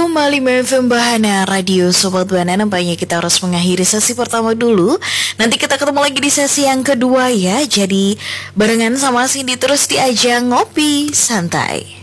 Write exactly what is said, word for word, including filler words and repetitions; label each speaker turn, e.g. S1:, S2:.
S1: koma lima F M Bahana Radio Sobat Bahana. Nampaknya kita harus mengakhiri sesi pertama dulu. Nanti kita ketemu lagi di sesi yang kedua ya. Jadi barengan sama Cindy terus di ajang ngopi santai.